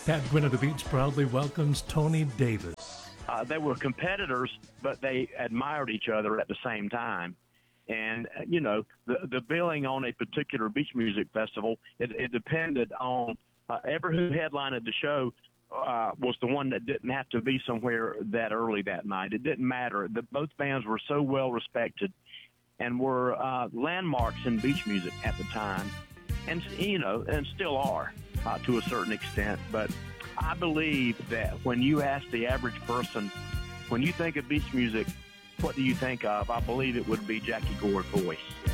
Pat Gwynn of the Beach proudly welcomes Tony Davis. They were competitors, but they admired each other at the same time. And, the billing on a particular beach music festival, it depended on ever who headlined the show was the one that didn't have to be somewhere that early that night. It didn't matter. Both bands were so well respected and were landmarks in beach music at the time, and still are to a certain extent. But I believe that when you ask the average person, when you think of beach music, what do you think of? I believe it would be Jackie Gore's voice.